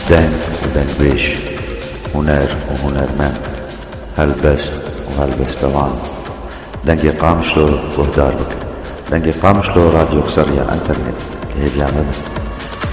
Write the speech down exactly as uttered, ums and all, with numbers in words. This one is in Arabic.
دنگ ودنگبيش، هنر وهنرمند، هلبست وهلبستوان. دنگی قامشلو گهدار بکن. دنگی قامشلو راديو قصرية انترنت اللي هي بيعملها